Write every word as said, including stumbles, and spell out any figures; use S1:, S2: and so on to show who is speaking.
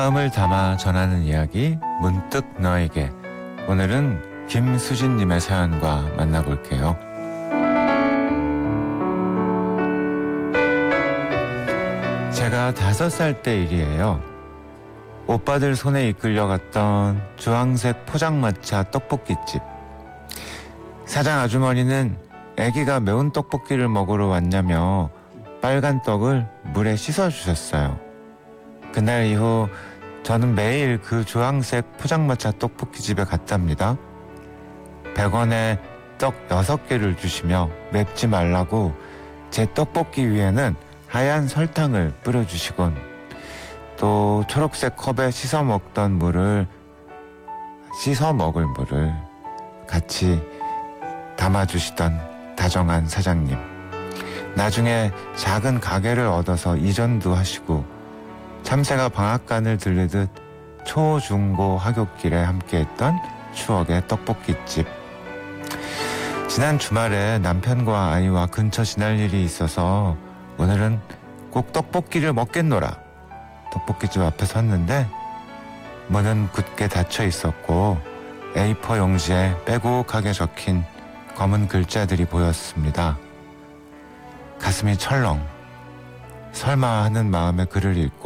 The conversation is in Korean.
S1: 마음을 담아 전하는 이야기 문득 너에게. 오늘은 김수진님의 사연과 만나볼게요. 제가 다섯 살 때 일이에요. 오빠들 손에 이끌려갔던 주황색 포장마차 떡볶이집. 사장 아주머니는 아기가 매운 떡볶이를 먹으러 왔냐며 빨간 떡을 물에 씻어주셨어요. 그날 이후 저는 매일 그 주황색 포장마차 떡볶이집에 갔답니다. 백 원에 떡 여섯 개를 주시며 맵지 말라고 제 떡볶이 위에는 하얀 설탕을 뿌려주시곤 또 초록색 컵에 씻어 먹던 물을 씻어 먹을 물을 같이 담아주시던 다정한 사장님. 나중에 작은 가게를 얻어서 이전도 하시고 참새가 방앗간을 들르듯 초, 중, 고 하굣길에 함께했던 추억의 떡볶이집. 지난 주말에 남편과 아이와 근처 지날 일이 있어서 오늘은 꼭 떡볶이를 먹겠노라 떡볶이집 앞에 섰는데 문은 굳게 닫혀 있었고 에이포 용지에 빼곡하게 적힌 검은 글자들이 보였습니다. 가슴이 철렁. 설마 하는 마음에 글을 읽고